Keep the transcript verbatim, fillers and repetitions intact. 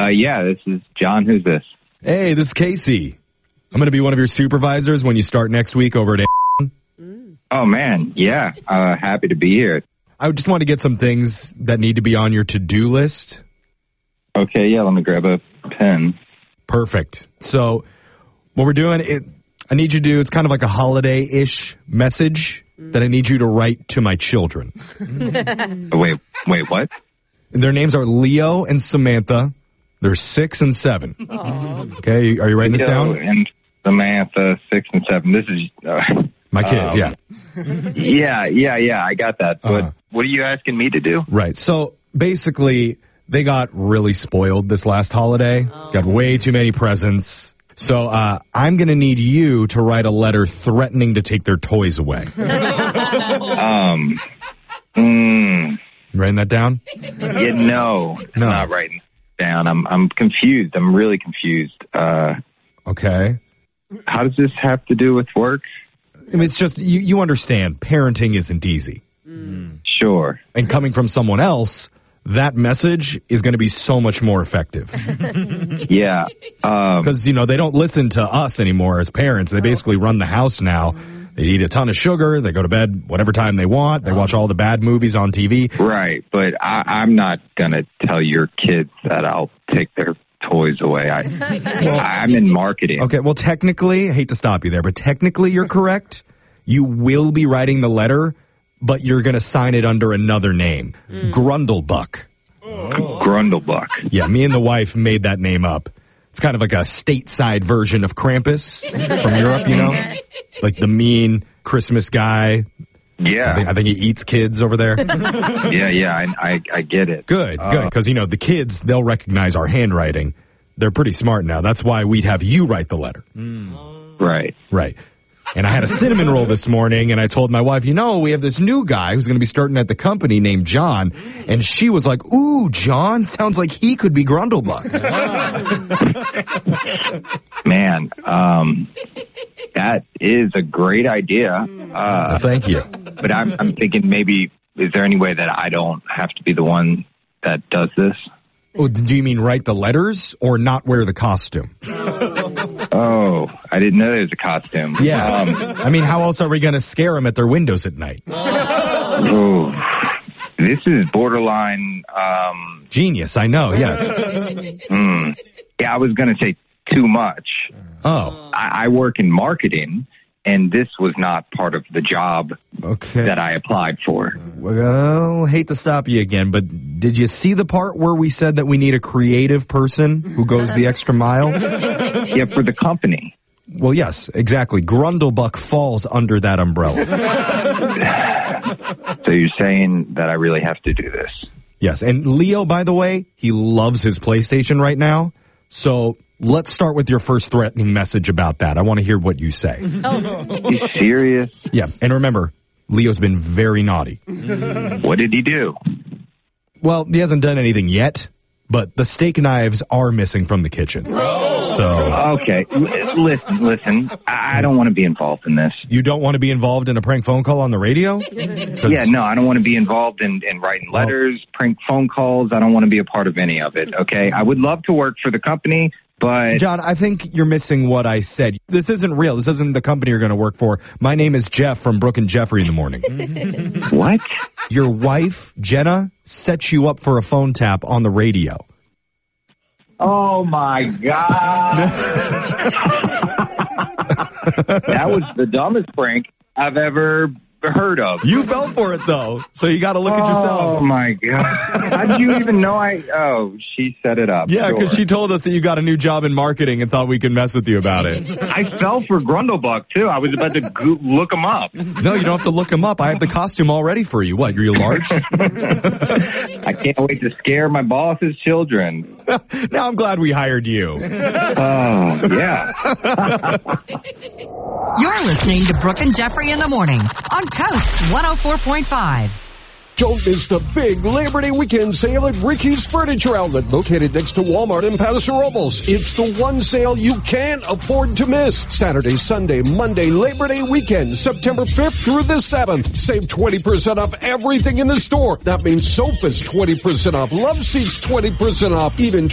Uh, yeah, this is John. Who's this? Hey, this is Casey. I'm going to be one of your supervisors when you start next week over at A- Oh, man. Yeah, uh, happy to be here. I just want to get some things that need to be on your to-do list. Okay, yeah, let me grab a pen. Perfect. So what we're doing, it, I need you to do, it's kind of like a holiday-ish message that I need you to write to my children. Wait, wait, what? And their names are Leo and Samantha. They're six and seven. Aww. Okay, are you writing this Leo down? and Samantha, six and seven. This is... Uh, my kids, um, yeah. yeah, yeah, yeah, I got that. But Uh-huh. what are you asking me to do? Right. So basically, they got really spoiled this last holiday. Oh. Got way too many presents. So uh, I'm going to need you to write a letter threatening to take their toys away. um, mm, Writing that down? Yeah, no, I'm No. not writing it down. I'm I'm confused. I'm really confused. Uh, Okay. how does this have to do with work? I mean, it's just, you, you understand, parenting isn't easy. Sure. And coming from someone else, that message is going to be so much more effective. Yeah. Um, Because, you know, they don't listen to us anymore as parents. They basically run the house now. They eat a ton of sugar. They go to bed whatever time they want. They watch all the bad movies on T V. right, but I, I'm not going to tell your kids that I'll take their toys away. I, I'm in marketing. Okay, well, technically, I hate to stop you there, but technically you're correct. You will be writing the letter, but you're going to sign it under another name. Grundlebuck. Grundlebuck. Yeah, me and the wife made that name up. It's kind of like a stateside version of Krampus from Europe, you know? Like the mean Christmas guy. Yeah. I think, I think he eats kids over there. yeah, yeah, I, I, I get it. Good, Uh, good. Because, you know, the kids, they'll recognize our handwriting. They're pretty smart now. That's why we'd have you write the letter. Right. Right. And I had a cinnamon roll this morning, and I told my wife, you know, we have this new guy who's going to be starting at the company named John. And she was like, ooh, John, sounds like he could be Grundlebuck. Man, um, that is a great idea. Uh, Well, thank you. but I'm, I'm thinking maybe, is there any way that I don't have to be the one that does this? Oh, do you mean write the letters or not wear the costume? Oh, I didn't know there was a costume. Yeah. Um, I mean, how else are we going to scare them at their windows at night? ooh, this is borderline. Um, Genius, I know, yes. hmm. Yeah, I was going to say too much. Oh, I, I work in marketing, and this was not part of the job okay. that I applied for. Well, hate to stop you again, but did you see the part where we said that we need a creative person who goes the extra mile? Yeah, for the company. Well, yes, exactly. Grundlebuck falls under that umbrella. So you're saying that I really have to do this? Yes, and Leo, by the way, he loves his PlayStation right now. So let's start with your first threatening message about that. I want to hear what you say. You serious? Yeah, and remember, Leo's been very naughty. What did he do? Well, he hasn't done anything yet, but the steak knives are missing from the kitchen. So Okay, L- listen, listen. I I don't want to be involved in this. you don't want to be involved in a prank phone call on the radio? 'Cause- Yeah, no, I don't want to be involved in, in writing letters, prank phone calls. I don't want to be a part of any of it, okay? I would love to work for the company, but... John, I think you're missing what I said. This isn't real. This isn't the company you're going to work for. My name is Jeff from Brooke and Jeffrey in the morning. What? Your wife, Jenna, set you up for a phone tap on the radio. Oh, my God. That was the dumbest prank I've ever heard of. You fell for it, though, so you got to look at yourself. Oh, my God. How did you even know I... Oh, she set it up. Yeah, because Sure. she told us that you got a new job in marketing and thought we could mess with you about it. I fell for Grundlebuck, too. I was about to go- look him up. No, you don't have to look him up. I have the costume all ready for you. What, are you large? I can't wait to scare my boss's children. Now I'm glad we hired you. Oh, yeah. You're listening to Brooke and Jeffrey in the morning on Coast one oh four point five. Don't miss the big Labor Day weekend sale at Ricky's Furniture Outlet, located next to Walmart in Paso Robles. It's the one sale you can't afford to miss. Saturday, Sunday, Monday, Labor Day weekend, September fifth through the seventh. Save twenty percent off everything in the store. That means sofas twenty percent off, love seats twenty percent off, even